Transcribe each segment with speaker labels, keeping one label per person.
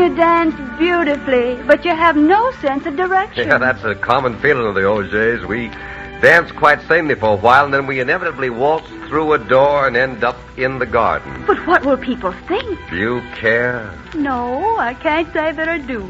Speaker 1: You dance beautifully, but you have no sense of direction.
Speaker 2: Yeah, that's a common feeling of the OJs. We dance quite sanely for a while, and then we inevitably waltz through a door and end up in the garden.
Speaker 1: But what will people think?
Speaker 2: Do you care?
Speaker 1: No, I can't say that I do.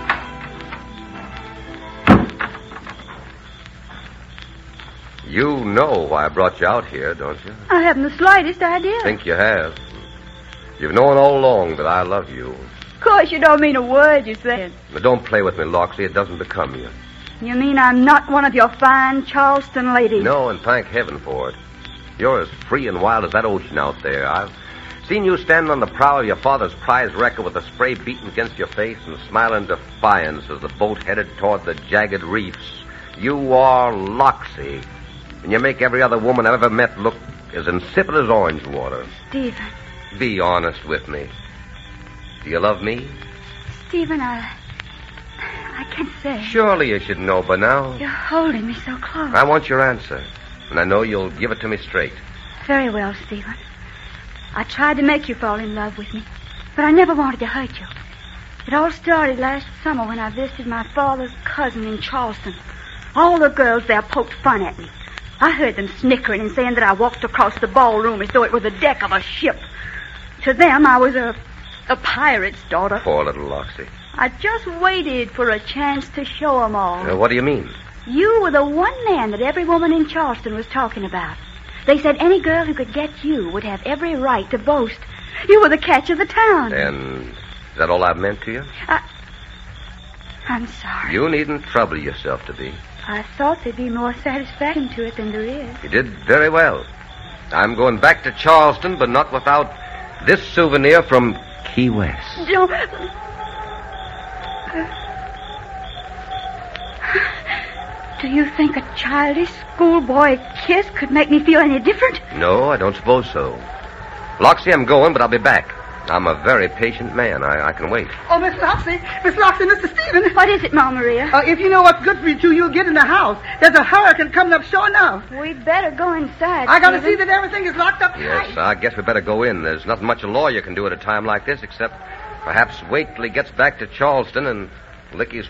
Speaker 2: You know why I brought you out here, don't you?
Speaker 1: I haven't the slightest idea.
Speaker 2: Think you have. You've known all along that I love you.
Speaker 1: Of course, you don't mean a word you said.
Speaker 2: But don't play with me, Loxley. It doesn't become you.
Speaker 1: You mean I'm not one of your fine Charleston ladies?
Speaker 2: No, and thank heaven for it. You're as free and wild as that ocean out there. I've seen you standing on the prow of your father's prize wrecker with the spray beating against your face and smiling defiance as the boat headed toward the jagged reefs. You are Loxley, and you make every other woman I've ever met look as insipid as orange water.
Speaker 1: Stephen.
Speaker 2: Be honest with me. Do you love me?
Speaker 1: Stephen, I can't say.
Speaker 2: Surely you should know by now.
Speaker 1: You're holding me so close.
Speaker 2: I want your answer, and I know you'll give it to me straight.
Speaker 1: Very well, Stephen. I tried to make you fall in love with me, but I never wanted to hurt you. It all started last summer when I visited my father's cousin in Charleston. All the girls there poked fun at me. I heard them snickering and saying that I walked across the ballroom as though it were the deck of a ship. To them, I was a pirate's daughter.
Speaker 2: Poor little Loxley.
Speaker 1: I just waited for a chance to show them all.
Speaker 2: What do you mean?
Speaker 1: You were the one man that every woman in Charleston was talking about. They said any girl who could get you would have every right to boast. You were the catch of the town.
Speaker 2: And is that all I've meant to you?
Speaker 1: I'm sorry.
Speaker 2: You needn't trouble yourself to be.
Speaker 1: I thought there'd be more satisfaction to it than there is.
Speaker 2: You did very well. I'm going back to Charleston, but not without this souvenir from Key West.
Speaker 1: Don't... Do you think a childish schoolboy kiss could make me feel any different?
Speaker 2: No, I don't suppose so. Loxley, I'm going, but I'll be back. I'm a very patient man. I can wait.
Speaker 3: Oh, Miss Loxley, Mr. Stephen.
Speaker 1: What is it, Ma Maria?
Speaker 3: If you know what's good for you two, you'll get in the house. There's a hurricane coming up sure enough.
Speaker 1: We'd better go inside,
Speaker 3: I gotta
Speaker 1: Stephen.
Speaker 3: see that everything is locked up
Speaker 2: Yes,
Speaker 3: tight.
Speaker 2: I guess we better go in. There's nothing much a lawyer can do at a time like this, except perhaps wait till he gets back to Charleston and lick his